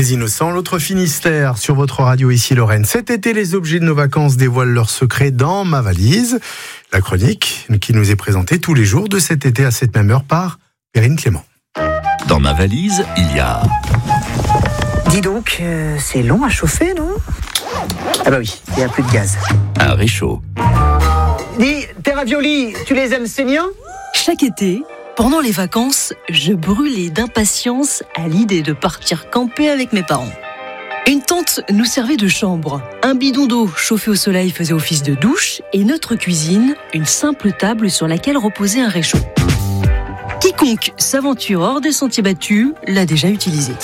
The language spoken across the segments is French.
Les innocents, l'autre Finistère sur votre radio ici Lorraine. Cet été, les objets de nos vacances dévoilent leurs secrets dans ma valise. La chronique qui nous est présentée tous les jours de cet été à cette même heure par Perrine Clément. Dans ma valise, il y a... Dis donc, c'est long à chauffer, non ? Ah bah oui, il n'y a plus de gaz. Un réchaud. Dis, tes raviolis, tu les aimes saignants ? Chaque été, pendant les vacances, je brûlais d'impatience à l'idée de partir camper avec mes parents. Une tente nous servait de chambre, un bidon d'eau chauffé au soleil faisait office de douche et notre cuisine, une simple table sur laquelle reposait un réchaud. Quiconque s'aventure hors des sentiers battus l'a déjà utilisé.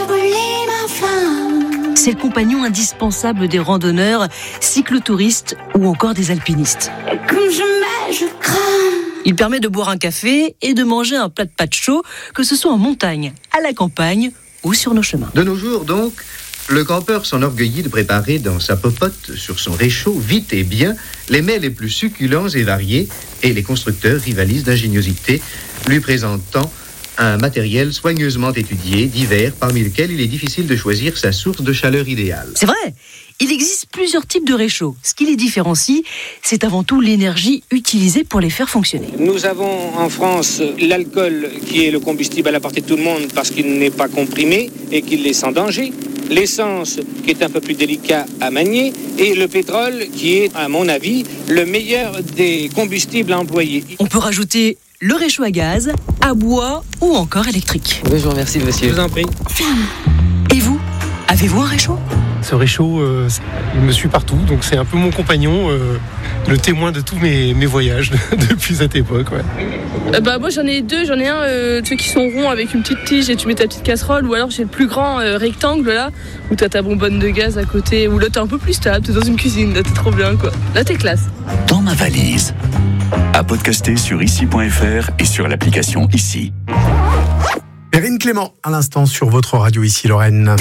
C'est le compagnon indispensable des randonneurs, cyclotouristes ou encore des alpinistes. Comme je crains. Il permet de boire un café et de manger un plat de pâtes chaud, que ce soit en montagne, à la campagne ou sur nos chemins. De nos jours, donc, le campeur s'enorgueillit de préparer dans sa popote, sur son réchaud, vite et bien, les mets les plus succulents et variés, et les constructeurs rivalisent d'ingéniosité, lui présentant un matériel soigneusement étudié, divers, parmi lesquels il est difficile de choisir sa source de chaleur idéale. C'est vrai, il existe plusieurs types de réchauds. Ce qui les différencie, c'est avant tout l'énergie utilisée pour les faire fonctionner. Nous avons en France l'alcool qui est le combustible à la portée de tout le monde parce qu'il n'est pas comprimé et qu'il est sans danger. L'essence qui est un peu plus délicat à manier et le pétrole qui est, à mon avis, le meilleur des combustibles à employer. On peut rajouter le réchaud à gaz, à bois ou encore électrique. Oui, je vous remercie, monsieur. Je vous en prie. Et vous, avez-vous un réchaud ? Ce réchaud, il me suit partout, donc c'est un peu mon compagnon, le témoin de tous mes voyages depuis cette époque. Ouais. Moi j'en ai deux, j'en ai un qui sont ronds avec une petite tige et tu mets ta petite casserole, ou alors j'ai le plus grand rectangle là, où t'as ta bonbonne de gaz à côté, où là t'es un peu plus stable, t'es dans une cuisine, là t'es trop bien quoi. Là t'es classe. Dans ma valise. À podcaster sur ici.fr et sur l'application Ici. Perrine Clément, à l'instant sur votre radio ici Lorraine.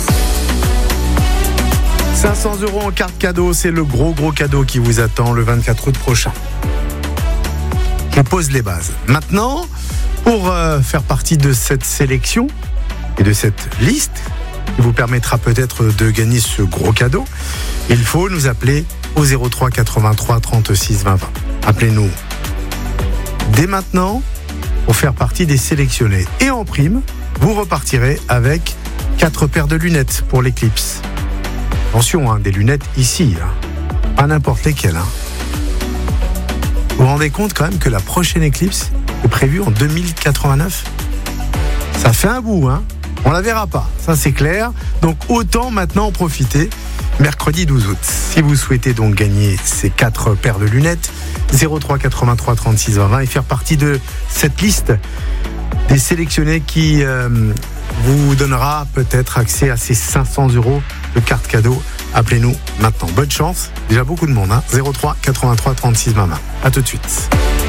500 € en carte cadeau, c'est le gros cadeau qui vous attend le 24 août prochain. Je pose les bases. Maintenant, pour faire partie de cette sélection et de cette liste qui vous permettra peut-être de gagner ce gros cadeau, il faut nous appeler au 03 83 36 20 20. Appelez-nous dès maintenant pour faire partie des sélectionnés. Et en prime, vous repartirez avec 4 paires de lunettes pour l'éclipse. Attention, des lunettes ici, pas n'importe lesquelles. Vous vous rendez compte quand même que la prochaine éclipse est prévue en 2089 ? Ça fait un bout, on la verra pas, ça c'est clair. Donc autant maintenant en profiter. Mercredi 12 août. Si vous souhaitez donc gagner ces 4 paires de lunettes, 03 83 36 20 20 et faire partie de cette liste des sélectionnés qui vous donnera peut-être accès à ces 500 € de carte cadeau. Appelez-nous maintenant. Bonne chance. Déjà beaucoup de monde. 03 83 36 20 20. À tout de suite.